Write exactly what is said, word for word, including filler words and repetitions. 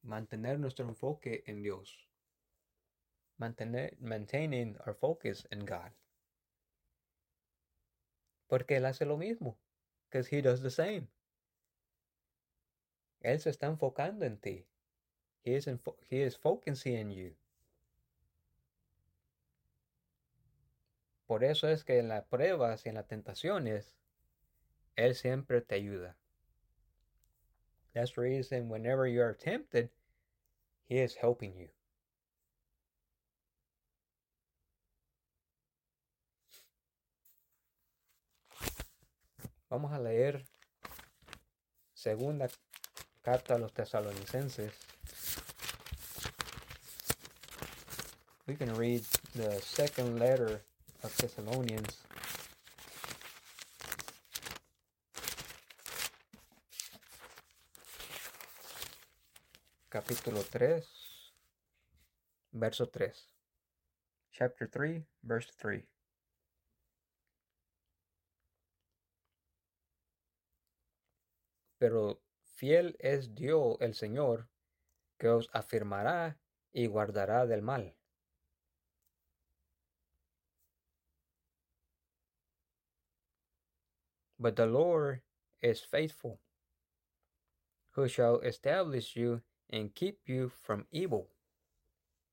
mantener nuestro enfoque en Dios. Mantener, maintaining our focus in God. Porque Él hace lo mismo. Because He does the same. Él se está enfocando en ti. He is, he is focusing in you. Por eso es que en las pruebas y en las tentaciones, Él siempre te ayuda. That's the reason whenever you are tempted, He is helping you. Vamos a leer segunda carta a los tesalonicenses. We can read the second letter of Thessalonians. Capítulo tres, verso tres. Chapter three, verse three. Pero fiel es Dios el Señor, que os afirmará y guardará del mal. But the Lord is faithful, who shall establish you and keep you from evil.